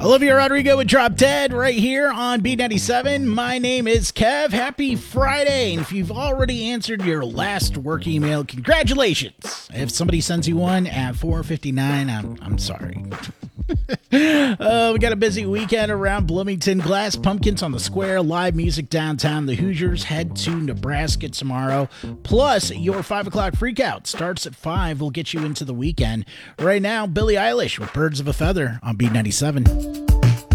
Olivia Rodrigo with Drop Dead right here on B97. My name is Kev. Happy Friday. And if you've already answered your last work email, congratulations. If somebody sends you one at 4:59, I'm sorry. We got a busy weekend around Bloomington. Glass Pumpkins on the Square, live music downtown. The Hoosiers head to Nebraska tomorrow. Plus, your 5 o'clock freakout starts at 5. We'll get you into the weekend. Right now, Billie Eilish with Birds of a Feather on B97.